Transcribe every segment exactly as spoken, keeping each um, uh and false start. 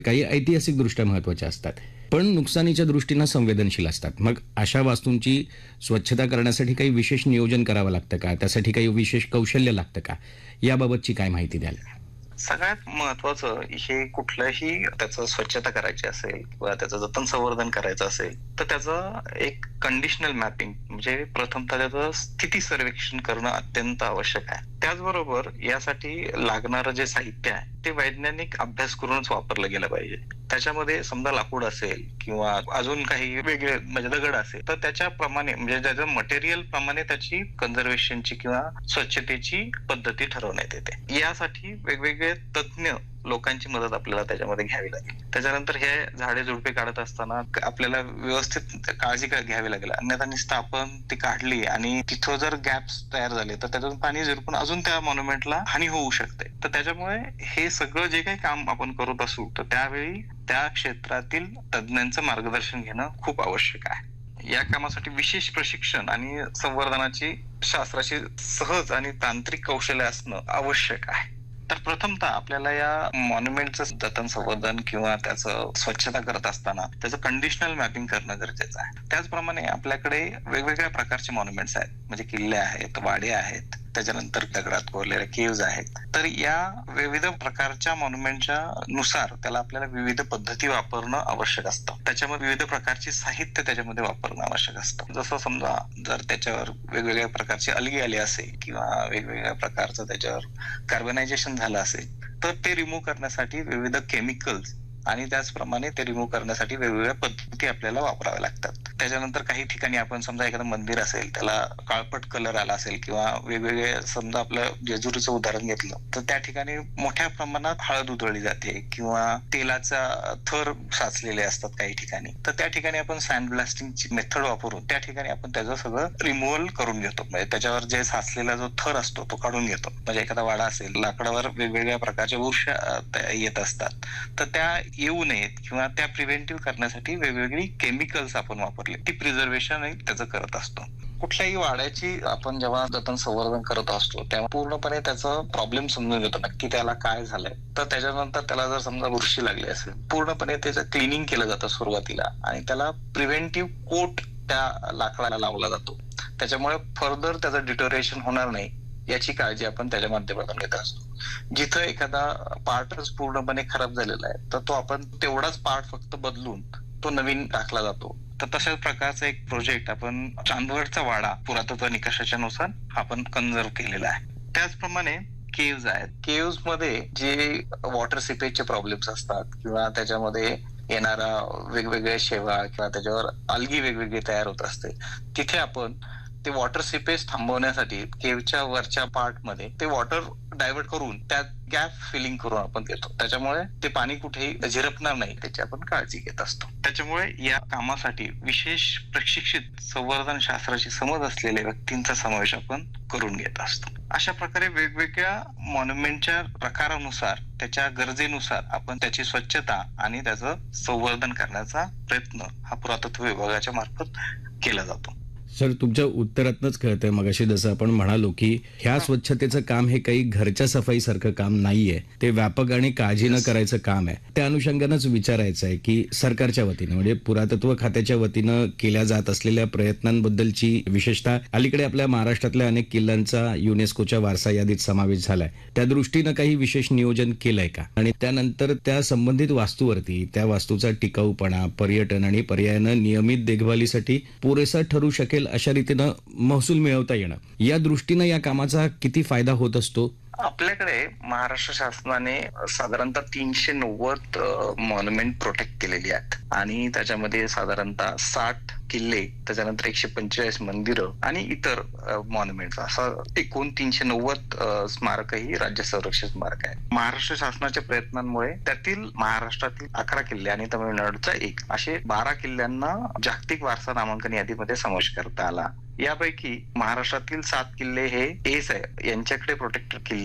काही ऐतिहासिक दृष्ट्या महत्त्वाच्या असतात, पण नुकसानीच्या दृष्टीनं संवेदनशील असतात. मग अशा वास्तूंची स्वच्छता करण्यासाठी काही विशेष नियोजन करावं लागतं का? त्यासाठी काही विशेष कौशल्य लागतं का? याबाबतची काय माहिती द्याल? सगळ्यात महत्वाचं हे कुठलंही त्याचं स्वच्छता करायची असेल किंवा त्याचं जतन संवर्धन करायचं असेल, तर त्याचं एक कंडिशनल मॅपिंग म्हणजे प्रथमतः त्याचं स्थिती सर्वेक्षण करणं अत्यंत आवश्यक आहे. त्याचबरोबर यासाठी लागणारं जे साहित्य आहे ते वैज्ञानिक अभ्यास करूनच वापरलं गेलं पाहिजे. त्याच्यामध्ये समजा लाकूड असेल किंवा अजून काही वेगळे म्हणजे दगड असेल, तर त्याच्याप्रमाणे म्हणजे त्याच्या मटेरियल प्रमाणे त्याची कन्झर्वेशनची किंवा स्वच्छतेची पद्धती ठरवण्यात येते. यासाठी वेगवेगळे तज्ञ लोकांची मदत आपल्याला त्याच्यामध्ये घ्यावी लागेल. त्याच्यानंतर हे झाडे झुडपे काढत असताना आपल्याला व्यवस्थित काळजी घ्यावी लागेल. अन्यथा नुसतं आपण ती काढली आणि तिथं जर गॅप्स तयार झाले तर त्यातून पाणी झिरपून अजून त्या मॉन्युमेंटला हानी होऊ शकते. तर त्याच्यामुळे हे सगळं जे काही काम आपण करत असू तर त्यावेळी त्या क्षेत्रातील तज्ञांचं मार्गदर्शन घेणं खूप आवश्यक आहे. या कामासाठी विशेष प्रशिक्षण आणि संवर्धनाची शास्त्राची सहज आणि तांत्रिक कौशल्य असणं आवश्यक आहे. तर प्रथमतः आपल्याला या मॉन्युमेंटचं जतन संवर्धन किंवा त्याचं स्वच्छता करत असताना त्याचं कंडिशनल मॅपिंग करणं गरजेचं आहे. त्याचप्रमाणे आपल्याकडे वेगवेगळ्या प्रकारचे मॉन्युमेंट्स आहेत, म्हणजे किल्ले आहेत, वाडे आहेत, त्याच्यानंतर दगडात कोरलेल्या केव्ज आहेत. तर या विविध प्रकारच्या मॉन्युमेंटच्या नुसार त्याला आपल्याला विविध पद्धती वापरणं आवश्यक असतं. त्याच्यामध्ये विविध प्रकारची साहित्य त्याच्यामध्ये वापरणं आवश्यक असतं. जसं समजा जर त्याच्यावर वेगवेगळ्या प्रकारची अलगी आली असेल किंवा वेगवेगळ्या प्रकारचं त्याच्यावर कार्बनायझेशन झालं असेल, तर ते रिमूव्ह करण्यासाठी विविध केमिकल्स आणि त्याचप्रमाणे ते रिमूव्ह करण्यासाठी वेगवेगळ्या पद्धती आपल्याला वापराव्या लागतात. त्याच्यानंतर काही ठिकाणी आपण समजा एखादं मंदिर असेल, त्याला काळपट कलर आला असेल किंवा वेगवेगळे समजा आपलं जेजुरीचं उदाहरण घेतलं तर त्या ठिकाणी मोठ्या प्रमाणात हळद उधळली जाते किंवा तेलाचा थर साचलेले असतात काही ठिकाणी. तर त्या ठिकाणी आपण सँड ब्लास्टिंगची मेथड वापरून त्या ठिकाणी आपण त्याचं सगळं रिमूव्हल करून घेतो. म्हणजे त्याच्यावर जे साचलेला जो थर असतो तो काढून घेतो. म्हणजे एखादा वाडा असेल, लाकडावर वेगवेगळ्या प्रकारच्या बुरशी येत असतात, तर त्या येऊ नयेत किंवा त्या प्रिव्हेंटिव्ह करण्यासाठी वेगवेगळी केमिकल्स आपण वापरले, ती प्रिझर्वेशन त्याचं करत असतो. कुठल्याही वाड्याची आपण जेव्हा जतन संवर्धन करत असतो तेव्हा पूर्णपणे त्याचा प्रॉब्लेम समजून घेतो, नक्की त्याला काय झालंय. तर त्याच्यानंतर त्याला जर समजा बुरशी लागली असेल, पूर्णपणे त्याचं क्लिनिंग केलं जातं सुरुवातीला आणि त्याला प्रिव्हेंटिव्ह कोट त्या लाकडाला लावला जातो. त्याच्यामुळे फर्दर त्याचं डिटोरेशन होणार नाही याची काळजी आपण त्याच्या माध्यमातून घेत असतो. जिथं एखादा पार्टच पूर्णपणे खराब झालेला आहे तर तो आपण तेवढाच पार्ट फक्त बदलून तो नवीन टाकला जातो. तर तशाच प्रकारचा एक प्रोजेक्ट आपण चांदवडचा वाडा पुरातत्व निकषाच्या नुसार आपण कन्झर्व केलेला आहे. त्याचप्रमाणे केव्ज आहेत. केव्ज मध्ये जे वॉटर सिपेजचे प्रॉब्लेम्स असतात किंवा त्याच्यामध्ये येणारा वेगवेगळ्या शेवाळ किंवा त्याच्यावर अलगी वेगवेगळी तयार होत असते, तिथे आपण ते वॉटर सिपेज थांबवण्यासाठी केव्हच्या वरच्या पार्ट मध्ये ते वॉटर डायव्हर्ट करून त्यात गॅप फिलिंग करून आपण देतो. त्याच्यामुळे ते पाणी कुठेही झिरपणार नाही त्याची आपण काळजी घेत असतो. त्याच्यामुळे या कामासाठी विशेष प्रशिक्षित संवर्धन शास्त्राची समज असलेल्या व्यक्तींचा समावेश आपण करून घेत असतो. अशा प्रकारे वेगवेगळ्या मॉन्युमेंटच्या प्रकारानुसार त्याच्या गरजेनुसार आपण त्याची स्वच्छता आणि त्याचं संवर्धन करण्याचा प्रयत्न हा पुरातत्व विभागाच्या मार्फत केला जातो. सर, तुमच्या उत्तरातनच कळतंय मगाशी जसं आपण म्हणालो की ह्या स्वच्छतेचं काम हे काही घरच्या सफाईसारखं काम नाहीये, ते व्यापक आणि काळजीनं करायचं काम आहे. त्या अनुषंगानंच विचारायचं आहे की सरकारच्या वतीनं म्हणजे पुरातत्व खात्याच्या वतीनं केल्या जात असलेल्या प्रयत्नांबद्दलची, विशेषतः अलीकडे आपल्या महाराष्ट्रातल्या अनेक किल्ल्यांचा युनेस्कोच्या वारसा यादीत समावेश झालाय, त्या दृष्टीनं काही विशेष नियोजन केलंय का? आणि त्यानंतर त्या संबंधित वास्तूवरती त्या वास्तूचा टिकाऊपणा, पर्यटन आणि पर्यायानं नियमित देखभालीसाठी पुरेसा ठरू शकेल अशा रीतीनं महसूल मिळवता येणं, या दृष्टीनं या कामाचा किती फायदा होत असतो? आपल्याकडे महाराष्ट्र शासनाने साधारणतः तीनशे नव्वद मॉन्युमेंट प्रोटेक्ट केलेली आहेत आणि त्याच्यामध्ये साधारणतः साठ किल्ले, त्याच्यानंतर एकशे पंचेचाळीस मंदिरं आणि इतर मॉन्युमेंट, असं एकूण तीनशे नव्वद स्मारकही राज्य संरक्षित स्मारक आहे. महाराष्ट्र शासनाच्या प्रयत्नांमुळे त्यातील महाराष्ट्रातील अकरा किल्ले आणि तामिळनाडूचा एक, असे बारा किल्ल्यांना जागतिक वारसा नामांकन यादीमध्ये समावेश करता आला. यापैकी महाराष्ट्रातील सात किल्ले हे एस आहे यांच्याकडे प्रोटेक्टेड किल्ले आहेत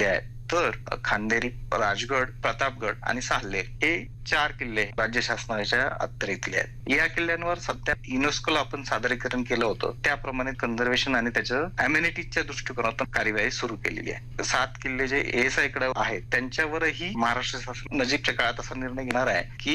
तर खांदेरी, राजगड, प्रतापगड आणि साल्हेर हे चार किल्ले राज्य शासनाच्या अखत्यारीतले आहेत. या किल्ल्यांवर सध्या युनेस्कोला आपण सादरीकरण केलं होतं, त्याप्रमाणे कन्झर्वेशन आणि त्याच्या अम्युनिटीजच्या दृष्टिकोनातून कार्यवाही सुरू केलेली आहे. सात किल्ले जे एएसआय कडे आहेत त्यांच्यावरही महाराष्ट्र शासन नजीकच्या काळात असा निर्णय घेणार आहे की